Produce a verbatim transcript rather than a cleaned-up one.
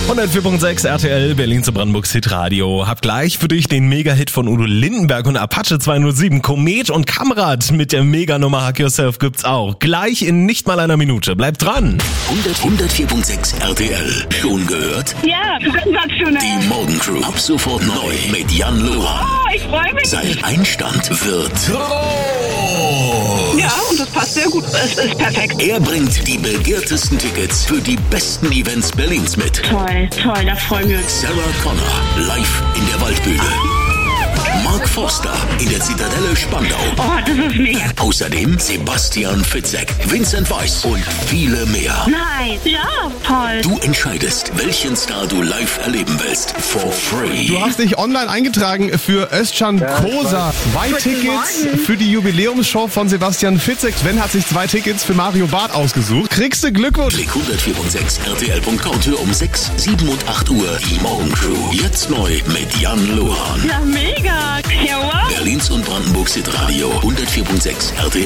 hundertvier Komma sechs R T L, Berlin zu Brandenburgs Hitradio. Hab gleich für dich den Mega-Hit von Udo Lindenberg und Apache zweihundertsieben. Komet und Kamrat mit der Mega-Nummer Hug Yourself gibt's auch. Gleich in nicht mal einer Minute. Bleibt dran. hundertvier Komma sechs R T L. Schon gehört? Ja, sensationell. Die Morgen Crew. Ab sofort neu mit Jan Lohan. Oh, ich freue mich. Sein Einstand wird Ja, und das passt sehr gut. Es ist perfekt. Er bringt die begehrtesten Tickets für die besten Events Berlins mit. Toll, toll, da freuen wir uns. Sarah Connor live in der Waldbühne. Mark Forster in der Zitadelle Spandau. Oh, das ist mega. Außerdem Sebastian Fitzek, Vincent Weiss und viele mehr. Nein, ja, toll. Du entscheidest, welchen Star du live erleben willst. For free. Du hast dich online eingetragen für Özcan Kosa. Zwei Tickets für die Jubiläumsshow von Sebastian Fitzek. Sven hat sich zwei Tickets für Mario Barth ausgesucht. Kriegst du Glückwunsch. Klick hundertvier Komma sechs R T L Punkt com um sechs, sieben und acht Uhr. Die Morgen Crew. Jetzt neu mit Jan Lohan. Ja, mega. Ja, wow. Berlins und Brandenburgs Hitradio hundertvier Komma sechs R T L.